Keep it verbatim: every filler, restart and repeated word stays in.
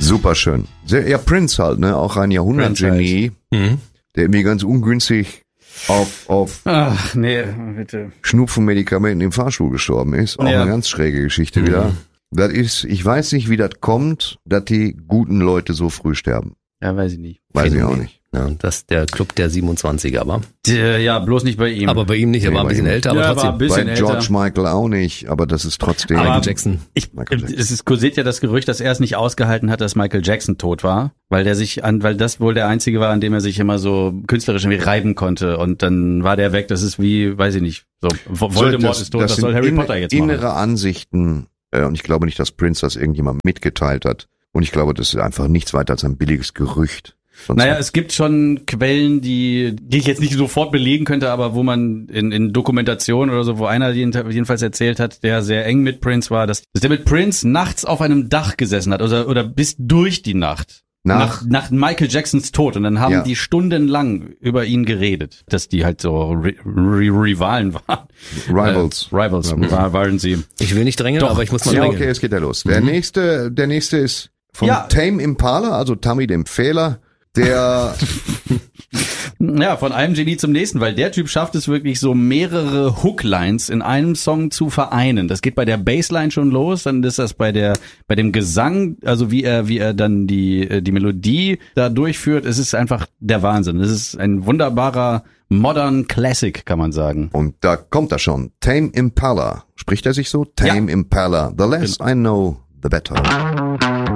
Super schön. Sehr, ja, Prince halt, ne? Auch ein Jahrhundertgenie, halt. mhm. der irgendwie ganz ungünstig auf, auf Ach, nee, bitte. Schnupfenmedikamenten im Fahrstuhl gestorben ist. Auch ja. eine ganz schräge Geschichte mhm. wieder. Das ist, ich weiß nicht, wie das kommt, dass die guten Leute so früh sterben. Ja, weiß ich nicht. Weiß Phänomen. ich auch nicht. Ja, das ist der Club der siebenundzwanziger, aber. Der, ja, bloß nicht bei ihm. Aber bei ihm nicht, er nee, war ein bisschen älter, aber ja, trotzdem. Bei älter. George Michael auch nicht, aber das ist trotzdem. Aber Michael Jackson. Ich, Michael Jackson. Es ist, kursiert ja das Gerücht, dass er es nicht ausgehalten hat, dass Michael Jackson tot war, weil der sich an, weil das wohl der einzige war, an dem er sich immer so künstlerisch irgendwie reiben konnte und dann war der weg. Das ist wie, weiß ich nicht, so, Voldemort das, ist tot, das was soll Harry in, Potter jetzt machen? Innere Ansichten, äh, und ich glaube nicht, dass Prince das irgendjemand mitgeteilt hat. Und ich glaube, das ist einfach nichts weiter als ein billiges Gerücht. Sonst naja, es gibt schon Quellen, die, die ich jetzt nicht sofort belegen könnte, aber wo man in, in Dokumentation oder so, wo einer jedenfalls erzählt hat, der sehr eng mit Prince war, dass, dass der mit Prince nachts auf einem Dach gesessen hat oder, oder bis durch die Nacht. Nach, nach, nach Michael Jacksons Tod. Und dann haben ja. die stundenlang über ihn geredet, dass die halt so Re- Re- Rivalen waren. Rivals. Äh, Rivals, Rivals. War, waren sie. Ich will nicht drängeln, Doch. aber ich muss mal ja, drängen. Okay, es geht ja los. Der mhm. nächste, der nächste ist von ja. Tame Impala, also Tammy dem Fehler. Der ja, von einem Genie zum nächsten, weil der Typ schafft es wirklich so mehrere Hooklines in einem Song zu vereinen. Das geht bei der Bassline schon los, dann ist das bei der bei dem Gesang, also wie er wie er dann die die Melodie da durchführt. Es ist einfach der Wahnsinn. Es ist ein wunderbarer Modern Classic, kann man sagen. Und da kommt er schon. Tame Impala. Spricht er sich so? Tame ja. Impala. The less I know, the better.